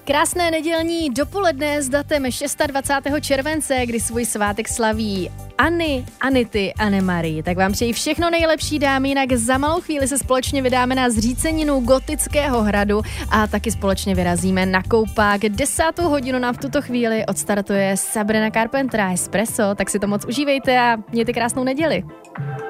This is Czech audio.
Krásné nedělní dopoledne s datem 26. července, kdy svůj svátek slaví Anny, Anity, Anne-Marie. Tak vám přeji všechno nejlepší, dámy, jinak za malou chvíli se společně vydáme na zříceninu Gotického hradu a taky společně vyrazíme na koupák. 10. hodinu nám v tuto chvíli odstartuje Sabrina Carpentera Espresso, tak si to moc užívejte a mějte krásnou neděli.